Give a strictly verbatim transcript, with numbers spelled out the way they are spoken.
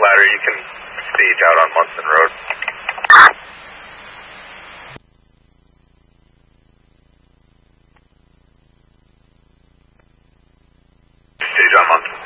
ladder. You can stage out on Munson Road. Stage on Munson.